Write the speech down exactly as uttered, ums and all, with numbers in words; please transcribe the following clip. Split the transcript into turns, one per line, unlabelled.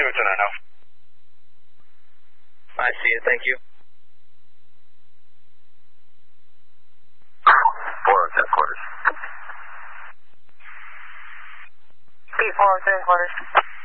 Lieutenant, now.
I see it, thank you.
four oh seven quarters.
Speed four oh seven quarters.